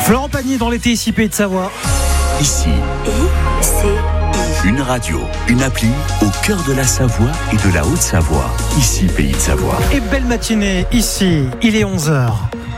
Florent Pagny dans l'été ici, Pays de Savoie. Ici, une radio, une appli au cœur de la Savoie et de la Haute-Savoie. Ici, Pays de Savoie. Et belle matinée ici, il est 11h.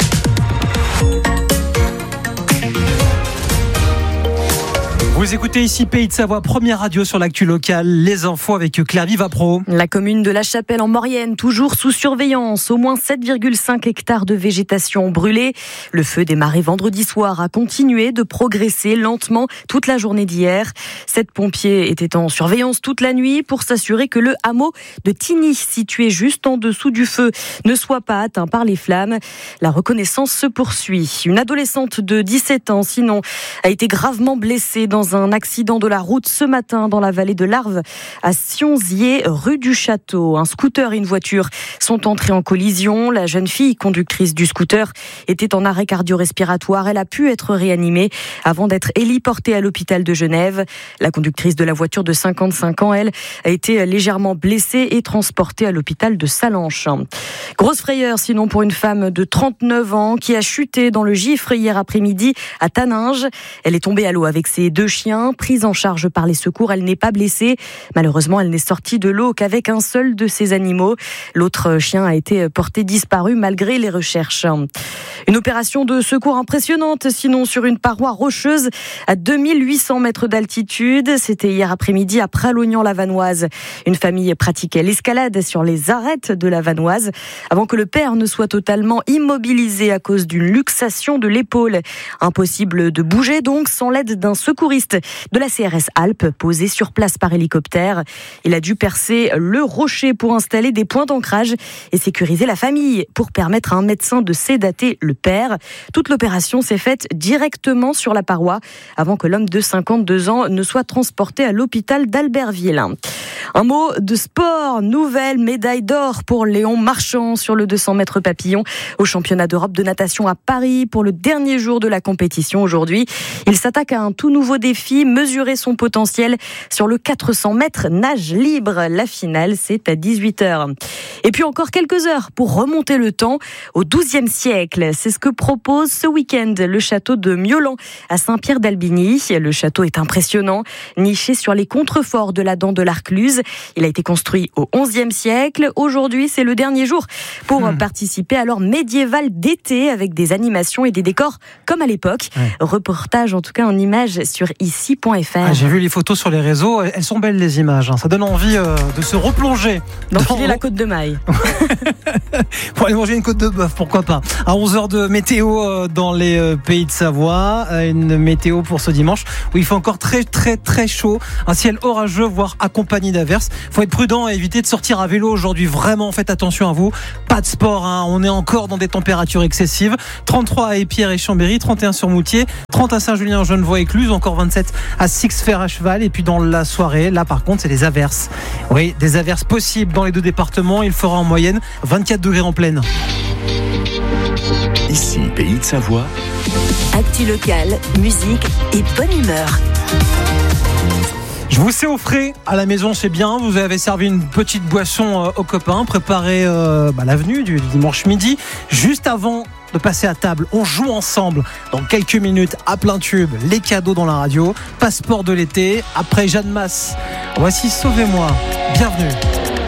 Vous écoutez ici Pays de Savoie, première radio sur l'actu locale. Les infos avec Claire Vivapro. La commune de La Chapelle en Maurienne, toujours sous surveillance. Au moins 7,5 hectares de végétation brûlée. Le feu démarré vendredi soir a continué de progresser lentement toute la journée d'hier. 7 pompiers étaient en surveillance toute la nuit pour s'assurer que le hameau de Tigny, situé juste en dessous du feu, ne soit pas atteint par les flammes. La reconnaissance se poursuit. Une adolescente de 17 ans, sinon, a été gravement blessée dans un accident de la route ce matin dans la vallée de l'Arve à Sionzier, rue du Château. Un scooter et une voiture sont entrés en collision. La jeune fille, conductrice du scooter, était en arrêt cardio-respiratoire. Elle a pu être réanimée avant d'être héliportée à l'hôpital de Genève. La conductrice de la voiture de 55 ans, elle, a été légèrement blessée et transportée à l'hôpital de Sallanches. Grosse frayeur sinon pour une femme de 39 ans qui a chuté dans le Gifre hier après-midi à Taninges. Elle est tombée à l'eau avec ses 2 chiens. Prise en charge par les secours, elle n'est pas blessée. Malheureusement, elle n'est sortie de l'eau qu'avec un seul de ses animaux. L'autre chien a été porté disparu malgré les recherches. Une opération de secours impressionnante, sinon sur une paroi rocheuse à 2800 mètres d'altitude. C'était hier après-midi à Pralognan-la-Vanoise. Une famille pratiquait l'escalade sur les arêtes de la Vanoise avant que le père ne soit totalement immobilisé à cause d'une luxation de l'épaule. Impossible de bouger donc sans l'aide d'un secouriste de la CRS Alpes posé sur place par hélicoptère. Il a dû percer le rocher pour installer des points d'ancrage et sécuriser la famille pour permettre à un médecin de sédater le père. Toute l'opération s'est faite directement sur la paroi avant que l'homme de 52 ans ne soit transporté à l'hôpital d'Albertville. Un mot de sport, nouvelle médaille d'or pour Léon Marchand sur le 200 mètres papillon au championnat d'Europe de natation à Paris pour le dernier jour de la compétition aujourd'hui. Il s'attaque à un tout nouveau défi, mesurer son potentiel sur le 400 mètres nage libre. La finale, c'est à 18h. Et puis encore quelques heures pour remonter le temps au XIIe siècle. C'est ce que propose ce week-end le château de Miolan à Saint-Pierre-d'Albigny. Le château est impressionnant, niché sur les contreforts de la dent de l'Arcluse. Il a été construit au XIe siècle. Aujourd'hui, c'est le dernier jour pour participer à l'heure médiévale d'été avec des animations et des décors comme à l'époque. Reportage en tout cas en images sur ici.fr. J'ai vu les photos sur les réseaux, elles sont belles les images. Ça donne envie de se replonger. D'enfiler la côte de maille. Pour aller manger une côte de bœuf, pourquoi pas. À 11h de météo dans les Pays de Savoie. Une météo pour ce dimanche où il fait encore très très très chaud. Un ciel orageux, voire accompagné d'averses. Il faut être prudent et éviter de sortir à vélo aujourd'hui. Vraiment, faites attention à vous. Pas de sport, hein. On est encore dans des températures excessives. 33 à Épierre et Chambéry, 31 sur Moutier, 30 à Saint-Julien, Genevois-Écluse, encore 27 à Six-Fer à Cheval. Et puis dans la soirée, là par contre, c'est des averses. Oui, des averses possibles dans les 2 départements. Il fera en moyenne 24 degrés en pleine. Ici, Pays de Savoie. Actu locale, musique et bonne humeur. Je vous sais au frais à la maison, c'est bien. Vous avez servi une petite boisson aux copains, préparé l'avenue du dimanche midi. Juste avant de passer à table, on joue ensemble dans quelques minutes à plein tube les cadeaux dans la radio. Passeport de l'été. Après Jeanne Masse, voici Sauvez-moi. Bienvenue.